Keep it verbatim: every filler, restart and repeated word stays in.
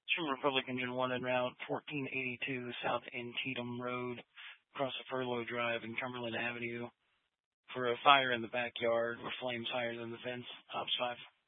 From Republic Engine one en route, fourteen eighty-two South Antietam Road, across the Furlough Drive and Cumberland Avenue, for a fire in the backyard with flames higher than the fence. Ops five.